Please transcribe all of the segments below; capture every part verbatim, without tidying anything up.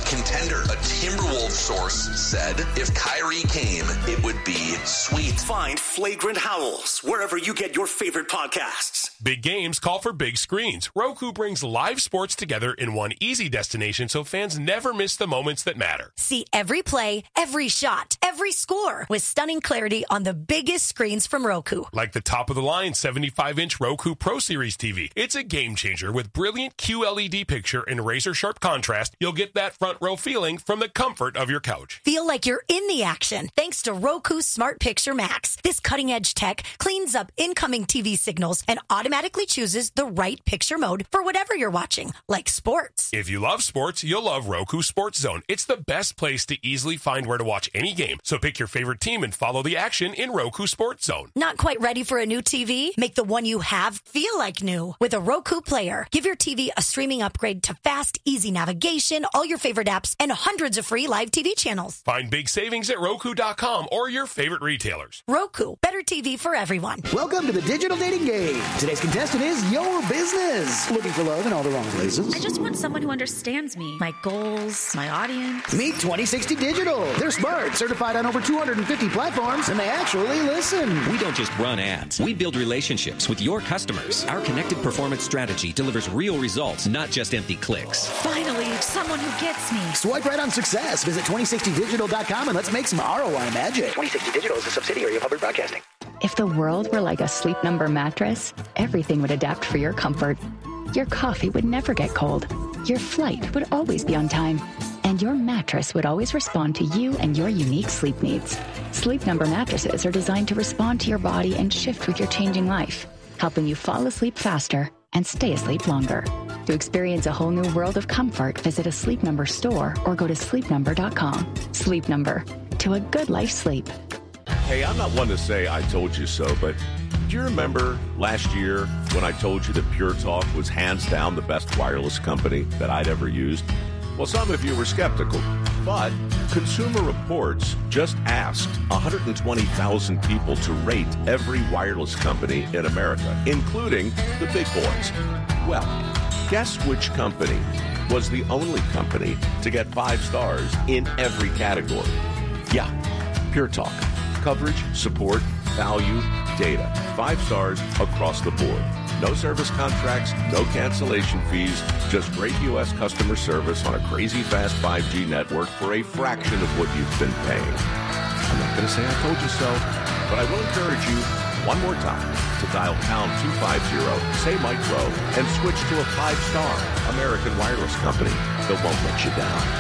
contender. A Timberwolves source said if Kyrie came, it would be sweet. Find Flagrant Howls wherever you get your favorite podcasts. Big games call for big screens. Roku brings live sports together in one easy destination so fans never miss the moments that matter. See every play, every shot, every score with stunning clarity on the biggest screens from Roku. Like the top-of-the-line seventy-five inch Roku Pro Series T V. It's a game changer with brilliant Q L E D picture and razor-sharp contrast. You'll get that front row feeling from the comfort of your couch. Feel like you're in the action thanks to Roku Smart Picture Max. This cutting-edge tech cleans up incoming T V signals and automatically chooses the right picture mode for whatever you're watching, like sports. If you love sports, you'll love Roku Sports Zone. It's the best place to easily find where to watch any game. So pick your favorite team and follow the action in Roku Sports Zone. Not quite ready for a new T V? Make the one you have feel like new with a Roku Player. Give your T V a streaming upgrade to fast, easy navigation, all your favorite apps, and hundreds of free live T V channels. Find big savings at Roku dot com or your favorite retailers. Roku, better T V for everyone. Welcome to the Digital Dating Game. Today's contestant is your business. Looking for love in all the wrong places. I just want someone who understands me, my goals, my audience. Meet twenty sixty Digital. They're smart, certified on over two hundred fifty platforms, and they actually listen. We don't just run ads. We build relationships with your customers. Our connected performance strategy delivers real results, not just empty clicks. Finally, someone who gets me. Swipe right on success. Visit twenty sixty digital dot com and let's make some R O I magic. twenty sixty Digital is a subsidiary of Hubbard Broadcasting. If the world were like a Sleep Number mattress, everything would adapt for your comfort. Your coffee would never get cold. Your flight would always be on time. And your mattress would always respond to you and your unique sleep needs. Sleep Number mattresses are designed to respond to your body and shift with your changing life, helping you fall asleep faster and stay asleep longer. To experience a whole new world of comfort, visit a Sleep Number store or go to sleep number dot com. Sleep Number, to a good life sleep. Hey, I'm not one to say I told you so, but do you remember last year when I told you that Pure Talk was hands down the best wireless company that I'd ever used? Well, some of you were skeptical, but Consumer Reports just asked one hundred twenty thousand people to rate every wireless company in America, including the big boys. Well, guess which company was the only company to get five stars in every category? Yeah, Pure Talk. Coverage, support, value, data. Five stars across the board. No service contracts, no cancellation fees, just great U S customer service on a crazy fast five G network for a fraction of what you've been paying. I'm not going to say I told you so, but I will encourage you one more time to dial pound two fifty, say Mike Rowe, and switch to a five-star American wireless company that won't let you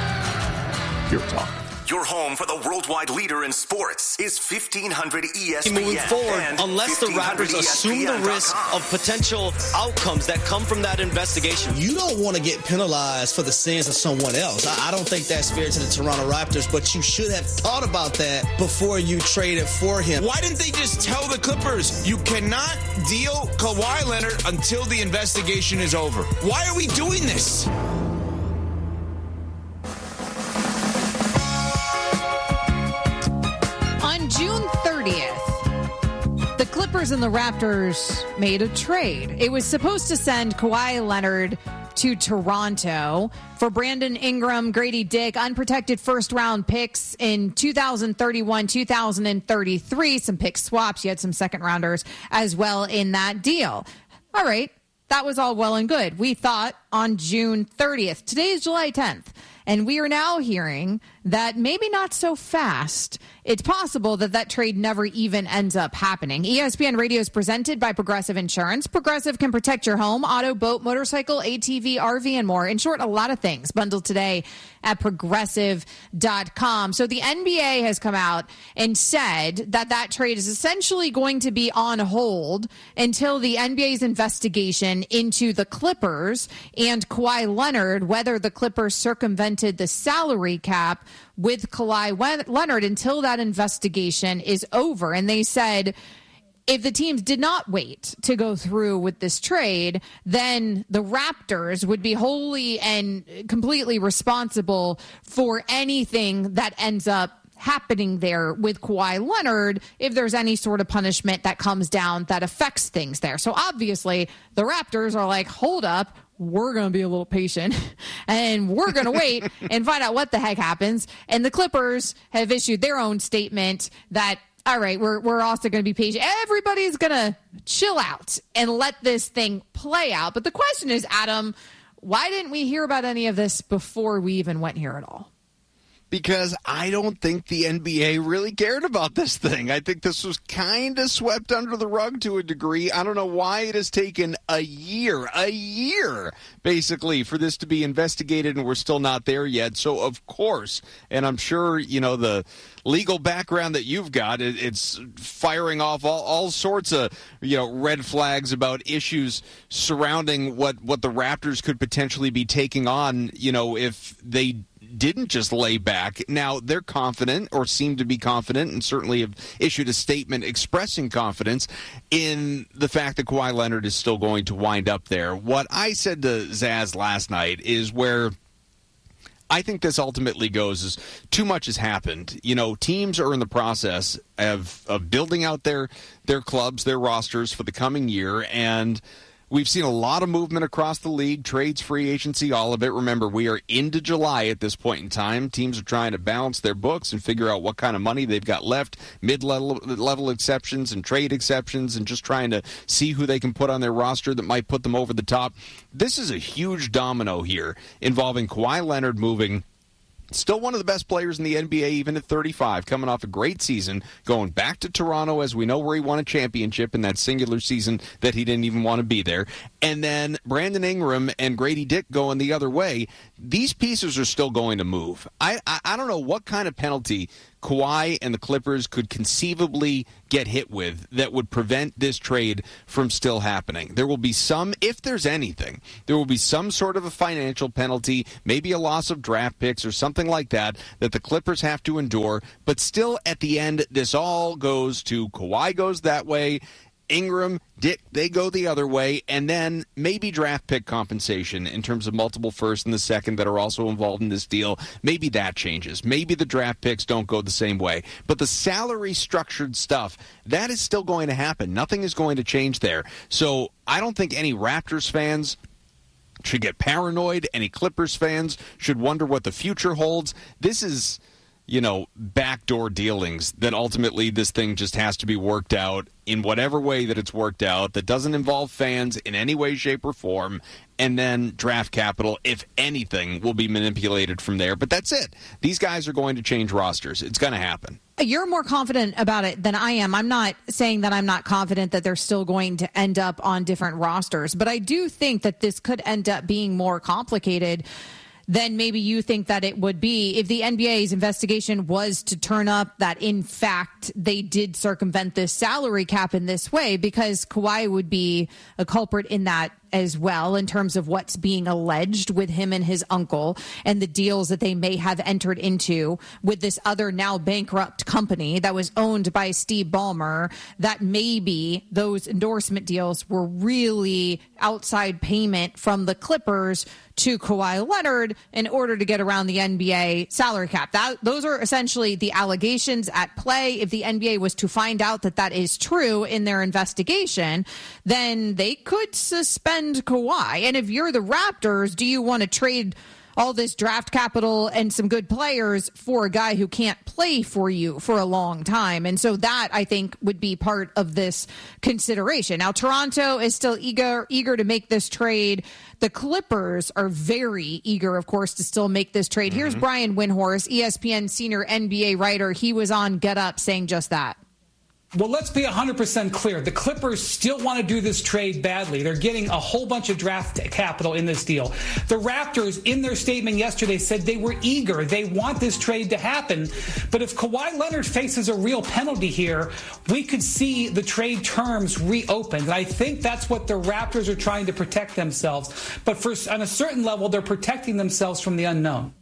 down. Pure Talk. Your home for the worldwide leader in sports is fifteen hundred E S P N. Moving forward, unless the Raptors assume the risk of potential outcomes that come from that investigation. You don't want to get penalized for the sins of someone else. I, I don't think that's fair to the Toronto Raptors, but you should have thought about that before you traded for him. Why didn't they just tell the Clippers, you cannot deal Kawhi Leonard until the investigation is over? Why are we doing this? June thirtieth, the Clippers and the Raptors made a trade. It was supposed to send Kawhi Leonard to Toronto for Brandon Ingram, Grady Dick, unprotected first-round picks in two thousand thirty-one, two thousand thirty-three, some pick swaps. You had some second-rounders as well in that deal. All right, that was all well and good. We thought on June thirtieth. Today is July tenth. And we are now hearing that maybe not so fast. It's possible that that trade never even ends up happening. E S P N Radio is presented by Progressive Insurance. Progressive can protect your home, auto, boat, motorcycle, A T V, R V, and more. In short, a lot of things bundled today at progressive dot com. So the N B A has come out and said that that trade is essentially going to be on hold until the N B A's investigation into the Clippers and Kawhi Leonard, whether the Clippers circumvented the salary cap with Kawhi Leonard until that investigation is over. And they said if the teams did not wait to go through with this trade, then the Raptors would be wholly and completely responsible for anything that ends up happening there with Kawhi Leonard if there's any sort of punishment that comes down that affects things there. So obviously the Raptors are like, hold up, we're going to be a little patient and we're going to wait and find out what the heck happens. And the Clippers have issued their own statement that, all right, we're we're also going to be patient. Everybody's going to chill out and let this thing play out. But the question is, Adam, why didn't we hear about any of this before we even went here at all? Because I don't think the N B A really cared about this thing. I think this was kind of swept under the rug to a degree. I don't know why it has taken a year, a year, basically, for this to be investigated, and we're still not there yet. So, of course, and I'm sure, you know, the legal background that you've got, it, it's firing off all, all sorts of, you know, red flags about issues surrounding what, what the Raptors could potentially be taking on, you know, if they didn't just lay back. Now, they're confident, or seem to be confident, and certainly have issued a statement expressing confidence in the fact that Kawhi Leonard is still going to wind up there. What I said to Zaz last night is where I think this ultimately goes is too much has happened. You know, teams are in the process of, of building out their, their clubs, their rosters for the coming year, and we've seen a lot of movement across the league, trades, free agency, all of it. Remember, we are into July at this point in time. Teams are trying to balance their books and figure out what kind of money they've got left, mid-level level exceptions and trade exceptions, and just trying to see who they can put on their roster that might put them over the top. This is a huge domino here involving Kawhi Leonard moving. Still one of the best players in the N B A, even at thirty-five, coming off a great season, going back to Toronto, as we know, where he won a championship in that singular season that he didn't even want to be there. And then Brandon Ingram and Grady Dick going the other way. These pieces are still going to move. I, I, I don't know what kind of penalty Kawhi and the Clippers could conceivably get hit with that would prevent this trade from still happening. There will be some, if there's anything, there will be some sort of a financial penalty, maybe a loss of draft picks or something like that, that the Clippers have to endure. But still, at the end, this all goes to Kawhi goes that way, Ingram, Dick, they go the other way, and then maybe draft pick compensation in terms of multiple first and the second that are also involved in this deal. Maybe that changes. Maybe the draft picks don't go the same way. But the salary structured stuff, that is still going to happen. Nothing is going to change there. So I don't think any Raptors fans should get paranoid. Any Clippers fans should wonder what the future holds. This is, you know, backdoor dealings that ultimately this thing just has to be worked out in whatever way that it's worked out that doesn't involve fans in any way, shape, or form. And then draft capital, if anything, will be manipulated from there. But that's it. These guys are going to change rosters. It's going to happen. You're more confident about it than I am. I'm not saying that I'm not confident that they're still going to end up on different rosters, but I do think that this could end up being more complicated than maybe you think that it would be if the N B A's investigation was to turn up that, in fact, they did circumvent this salary cap in this way, because Kawhi would be a culprit in that as well, in terms of what's being alleged with him and his uncle and the deals that they may have entered into with this other now bankrupt company that was owned by Steve Ballmer, that maybe those endorsement deals were really outside payment from the Clippers to Kawhi Leonard in order to get around the N B A salary cap. That, those are essentially the allegations at play. If the N B A was to find out that that is true in their investigation, then they could suspend Kawhi. And if you're the Raptors, do you want to trade all this draft capital and some good players for a guy who can't play for you for a long time? And so that, I think, would be part of this consideration. Now, Toronto is still eager eager to make this trade. The Clippers are very eager, of course, to still make this trade. Mm-hmm. Here's Brian Windhorst, E S P N senior N B A writer. He was on Get Up saying just that. Well, let's be one hundred percent clear. The Clippers still want to do this trade badly. They're getting a whole bunch of draft capital in this deal. The Raptors, in their statement yesterday, said they were eager. They want this trade to happen. But if Kawhi Leonard faces a real penalty here, we could see the trade terms reopened. And I think that's what the Raptors are trying to protect themselves. But for, on a certain level, they're protecting themselves from the unknown.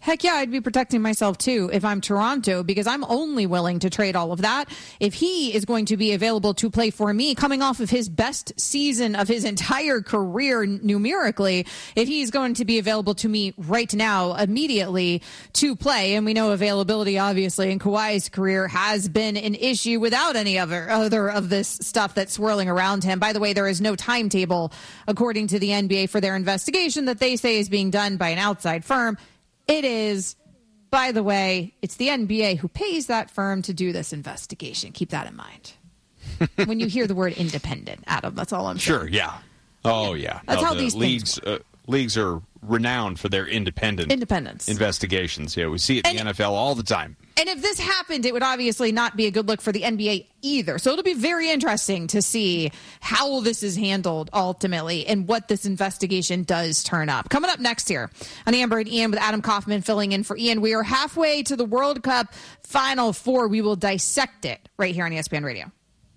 Heck yeah, I'd be protecting myself too if I'm Toronto, because I'm only willing to trade all of that if he is going to be available to play for me coming off of his best season of his entire career numerically. If he's going to be available to me right now, immediately to play, and we know availability obviously in Kawhi's career has been an issue without any other, other of this stuff that's swirling around him. By the way, there is no timetable according to the N B A for their investigation that they say is being done by an outside firm. It is, by the way, it's the N B A who pays that firm to do this investigation. Keep that in mind. When you hear the word independent, Adam, that's all I'm saying. Sure, yeah. Oh, yeah. That's no, how the these leagues, things work. Uh, leagues are renowned for their independent Independence. investigations. Yeah, we see it in and, the N F L all the time. And if this happened, it would obviously not be a good look for the N B A either. So it'll be very interesting to see how this is handled ultimately and what this investigation does turn up. Coming up next here on Amber and Ian with Adam Kaufman filling in for Ian. We are halfway to the World Cup Final Four. We will dissect it right here on E S P N Radio.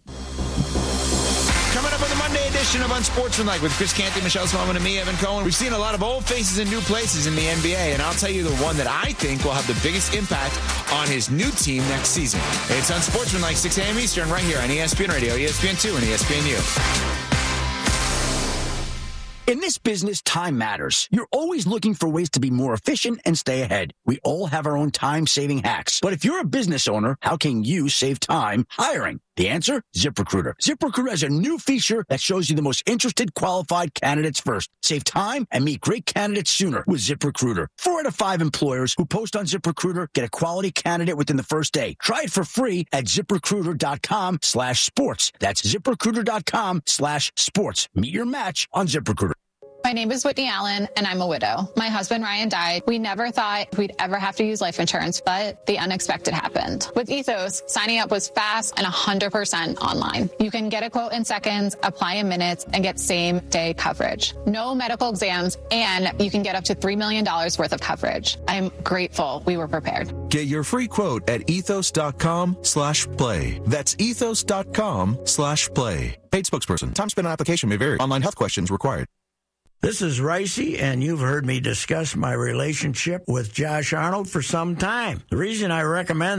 Coming up on the Monday edition of Unsportsmanlike with Chris Canty, Michelle Smallman, and me, Evan Cohen. We've seen a lot of old faces in new places in the N B A, and I'll tell you the one that I think will have the biggest impact on his new team next season. It's Unsportsmanlike, six a.m. Eastern, right here on E S P N Radio, E S P N two, and E S P N U. In this business, time matters. You're always looking for ways to be more efficient and stay ahead. We all have our own time-saving hacks. But if you're a business owner, how can you save time hiring? The answer? ZipRecruiter. ZipRecruiter has a new feature that shows you the most interested qualified candidates first. Save time and meet great candidates sooner with ZipRecruiter. Four out of five employers who post on ZipRecruiter get a quality candidate within the first day. Try it for free at ZipRecruiter.com slash sports. That's ZipRecruiter.com slash sports. Meet your match on ZipRecruiter. My name is Whitney Allen, and I'm a widow. My husband, Ryan, died. We never thought we'd ever have to use life insurance, but the unexpected happened. With Ethos, signing up was fast and one hundred percent online. You can get a quote in seconds, apply in minutes, and get same-day coverage. No medical exams, and you can get up to three million dollars worth of coverage. I'm grateful we were prepared. Get your free quote at ethos.com slash play. That's ethos.com slash play. Paid spokesperson. Time spent on application may vary. Online health questions required. This is Ricey, and you've heard me discuss my relationship with Josh Arnold for some time. The reason I recommend